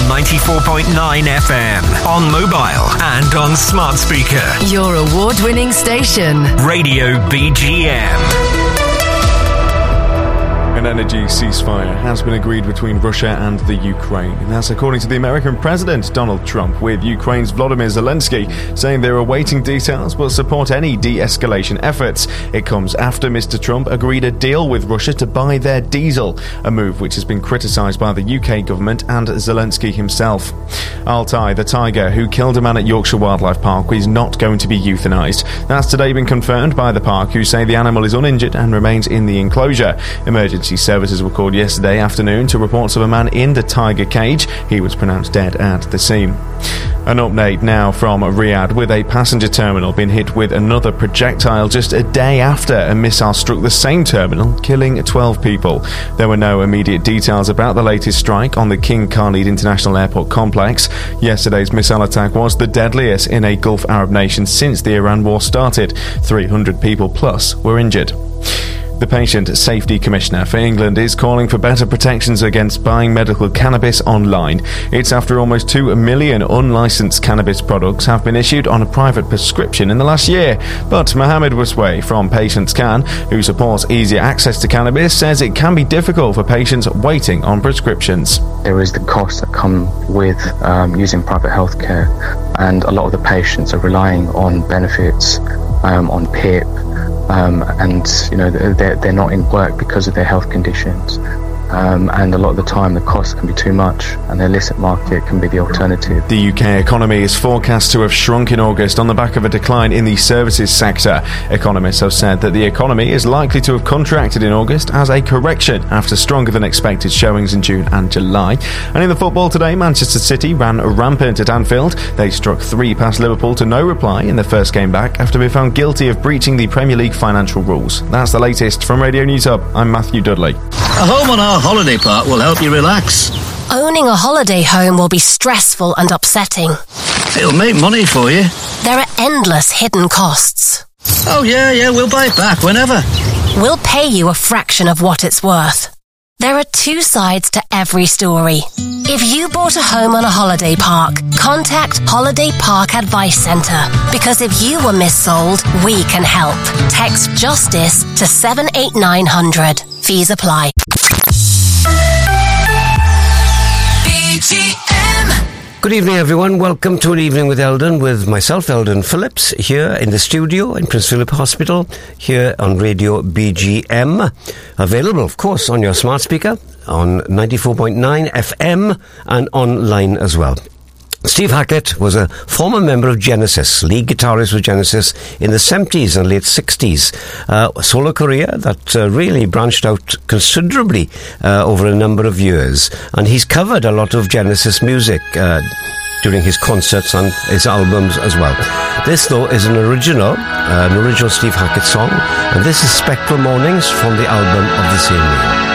94.9 FM, on mobile and on smart speaker. Your award-winning station. Radio BGM. An energy ceasefire has been agreed between Russia and the Ukraine. And that's according to the American President, Donald Trump, with Ukraine's Volodymyr Zelensky saying they're awaiting details but support any de-escalation efforts. It comes after Mr. Trump agreed a deal with Russia to buy their diesel, a move which has been criticised by the UK government and Zelensky himself. Altai, the tiger who killed a man at Yorkshire Wildlife Park, is not going to be euthanised. That's today been confirmed by the park, who say the animal is uninjured and remains in the enclosure. Emergency services were called yesterday afternoon to reports of a man in the tiger cage. He was pronounced dead at the scene. An update now from Riyadh, with a passenger terminal being hit with another projectile just a day after a missile struck the same terminal, killing 12 people. There were no immediate details about the latest strike on the King Khalid International Airport complex. Yesterday's missile attack was the deadliest in a Gulf Arab nation since the Iran war started. 300 people plus were injured. The Patient Safety Commissioner for England is calling for better protections against buying medical cannabis online. It's after almost 2 million unlicensed cannabis products have been issued on a private prescription in the last year. But Mohammed Wasway from Patients Can, who supports easier access to cannabis, says it can be difficult for patients waiting on prescriptions. There is the costs that come with using private healthcare, and a lot of the patients are relying on benefits, on PIP, and they're not in work because of their health conditions, and a lot of the time the costs can be too much, and the illicit market can be the alternative. The UK economy is forecast to have shrunk in August on the back of a decline in the services sector. Economists have said that the economy is likely to have contracted in August as a correction after stronger than expected showings in June and July. And in the football today, Manchester City ran rampant at Anfield. They struck 3 past Liverpool to no reply in their first game back after being found guilty of breaching the Premier League financial rules. That's the latest from Radio News Hub. I'm Matthew Dudley. A home on our holiday park will help you relax. Owning a holiday home will be stressful and upsetting. It'll make money for you. There are endless hidden costs. Oh yeah, we'll buy it back whenever. We'll pay you a fraction of what it's worth. There are 2 sides to every story. If you bought a home on a holiday park, contact Holiday Park Advice Centre, because if you were missold, we can help. Text JUSTICE to 78900. Fees apply. Good evening, everyone. Welcome to An Evening with Eldon, with myself, Eldon Phillips, here in the studio in Prince Philip Hospital, here on Radio BGM. Available, of course, on your smart speaker, on 94.9 FM, and online as well. Steve Hackett was a former member of Genesis, lead guitarist with Genesis in the 70s and late 60s. A solo career that really branched out considerably over a number of years. And he's covered a lot of Genesis music during his concerts and his albums as well. This, though, is an original Steve Hackett song. And this is Spectral Mornings from the album of the same name.